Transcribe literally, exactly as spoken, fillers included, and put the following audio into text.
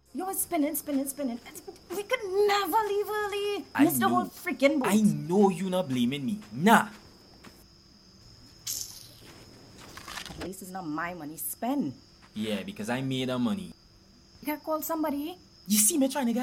You're spinning, spinning, spinning. We could never leave early. I Miss the know. whole freaking boat. I know you not blaming me. Nah. At least it's not my money spent. Yeah, because I made the money. You gotta call somebody. You see me trying to get